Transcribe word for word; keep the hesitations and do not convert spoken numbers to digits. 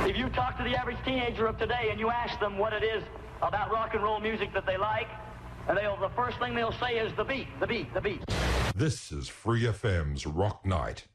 If you talk to the average teenager of today and you ask them what it is about rock and roll music that they like, and they'll, the first thing they'll say is the beat, the beat, the beat. This is Free F M's Rock Night.